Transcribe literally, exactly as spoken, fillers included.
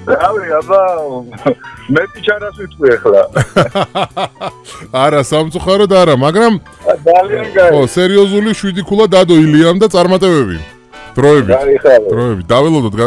რავი, აბა მე პიჩარას ვიტყვი ახლა. არა, სამწუხაროდ არა, მაგრამ ძალიან კაი. ხო, სერიოზული შვიდი ქულა დადო ილიამ და წარმატებები. დროებით. გაიხარო. დროებით. დაველოდოთ